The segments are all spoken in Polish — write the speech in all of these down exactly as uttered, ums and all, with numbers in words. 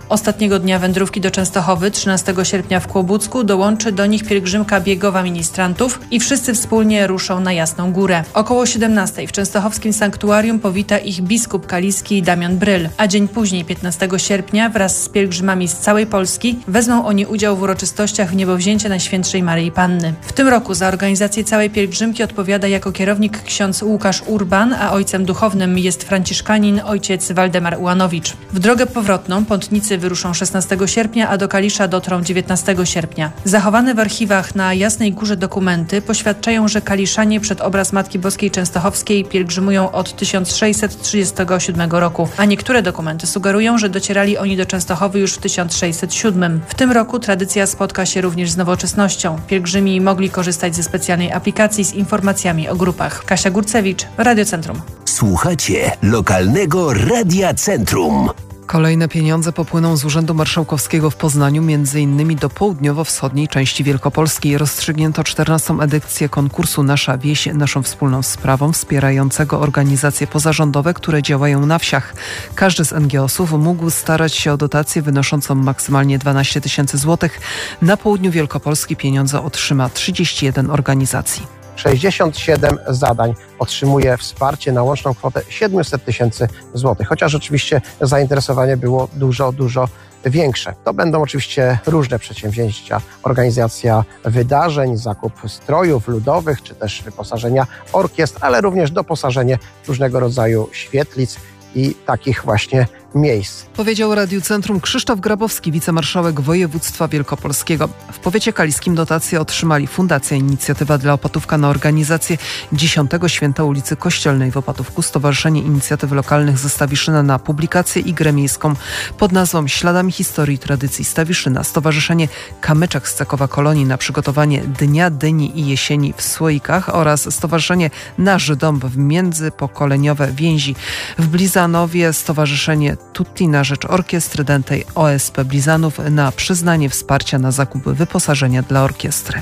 Ostatniego dnia wędrówki do Częstochowy, trzynastego sierpnia w Kłobucku, dołączy do nich pielgrzymka biegowa ministrantów i wszyscy wspólnie ruszą na Jasną Górę. Około siedemnastej w częstochowskim sanktuarium powita ich biskup kaliski Damian Bryl, a dzień później, piętnastego sierpnia, wraz z pielgrzymami z całej Polski wezmą oni udział w uroczystościach w niebowzięcia Najświętszej Maryi Panny. W tym roku za organizację całej pielgrzymki odpowiada jako kierownik ksiądz Łukasz Urban, a ojcem duchownym jest franciszkanin ojciec Waldemar Ułanowicz. W drogę powrotną pątnicy wyruszą szesnastego sierpnia, a do Kalisza dotrą dziewiętnastego sierpnia. Zachowane w archiwach na Jasnej Górze dokumenty poświadczają, że kaliszanie przed obraz Matki Boskiej Częstochowskiej pielgrzymują od tysiąc sześćset trzydziestego siódmego roku, a niektóre dokumenty sugerują, że docierali oni do Częstochowy już w tysiąc sześćset siódmym. W tym roku tradycja spotka się również z nowoczesnością. Pielgrzymi mogli korzystać ze specjalnej aplikacji z informacjami o grupach. Kasia Górcewicz, Radio Centrum. Słuchacie lokalnego Radia Centrum. Kolejne pieniądze popłyną z Urzędu Marszałkowskiego w Poznaniu, między innymi do południowo-wschodniej części Wielkopolski. Rozstrzygnięto czternastą edycję konkursu Nasza Wieś, naszą wspólną sprawą, wspierającego organizacje pozarządowe, które działają na wsiach. Każdy z en gie osów mógł starać się o dotację wynoszącą maksymalnie dwanaście tysięcy złotych. Na południu Wielkopolski pieniądze otrzyma trzydzieści jeden organizacji. sześćdziesiąt siedem zadań otrzymuje wsparcie na łączną kwotę siedemset tysięcy złotych, chociaż oczywiście zainteresowanie było dużo, dużo większe. To będą oczywiście różne przedsięwzięcia, organizacja wydarzeń, zakup strojów ludowych, czy też wyposażenia orkiestr, ale również doposażenie różnego rodzaju świetlic i takich właśnie miejsc. Powiedział Radiu Centrum Krzysztof Grabowski, wicemarszałek województwa wielkopolskiego. W powiecie kaliskim dotacje otrzymali Fundacja Inicjatywa dla Opatówka na organizację dziesiątego Święta ulicy Kościelnej w Opatówku, Stowarzyszenie Inicjatyw Lokalnych ze Stawiszyna na publikację i grę miejską pod nazwą Śladami Historii i Tradycji Stawiszyna, Stowarzyszenie Kamyczek z Cekowa Kolonii na przygotowanie Dnia Dyni i Jesieni w Słoikach oraz Stowarzyszenie Nasz Dom w międzypokoleniowe więzi w Blizanowie, Stowarzyszenie Tutti na rzecz orkiestry dętej O S P Blizanów na przyznanie wsparcia na zakup wyposażenia dla orkiestry.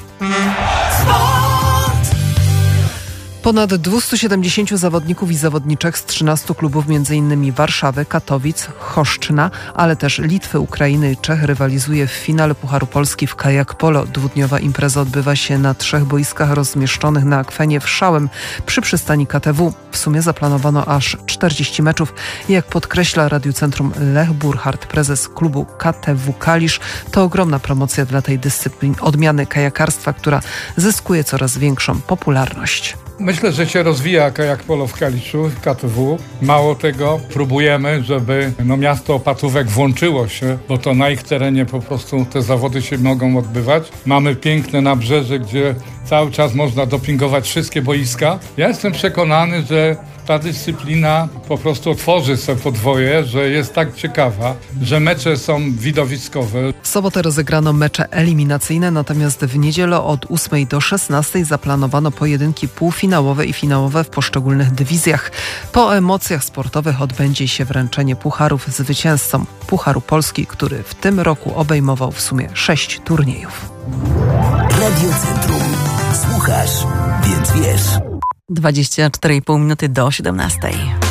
Ponad dwieście siedemdziesiąt zawodników i zawodniczek z trzynastu klubów, między innymi Warszawy, Katowic, Choszczyna, ale też Litwy, Ukrainy i Czech rywalizuje w finale Pucharu Polski w kajak polo. Dwudniowa impreza odbywa się na trzech boiskach rozmieszczonych na akwenie w Szałem przy przystani K T W. W sumie zaplanowano aż czterdzieści meczów. Jak podkreśla Radiu Centrum Lech Burchardt, prezes klubu K T W Kalisz, to ogromna promocja dla tej dyscypliny odmiany kajakarstwa, która zyskuje coraz większą popularność. Myślę, że się rozwija kajak polo w Kaliszu, w K T W. Mało tego, próbujemy, żeby no, miasto Opatówek włączyło się, bo to na ich terenie po prostu te zawody się mogą odbywać. Mamy piękne nabrzeże, gdzie cały czas można dopingować wszystkie boiska. Ja jestem przekonany, że ta dyscyplina po prostu otworzy sobie podwoje, że jest tak ciekawa, że mecze są widowiskowe. W sobotę rozegrano mecze eliminacyjne, natomiast w niedzielę od ósmej do szesnastej zaplanowano pojedynki półfinałowe i finałowe w poszczególnych dywizjach. Po emocjach sportowych odbędzie się wręczenie pucharów zwycięzcom Pucharu Polski, który w tym roku obejmował w sumie sześć turniejów. Radio Centrum. Słuchasz, więc wiesz. dwadzieścia cztery i pół minuty do siedemnastej.